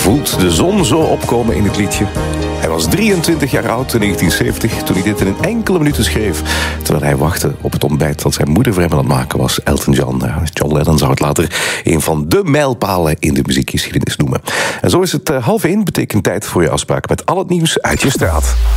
voelt de zon zo opkomen in het liedje. Hij was 23 jaar oud in 1970 toen hij dit in een enkele minuten schreef, terwijl hij wachtte op het ontbijt dat zijn moeder voor hem aan het maken was, Elton John. John Lennon zou het later een van de mijlpalen in de muziekgeschiedenis noemen. En zo is het 12:30, betekent tijd voor je afspraak met al het nieuws uit je straat.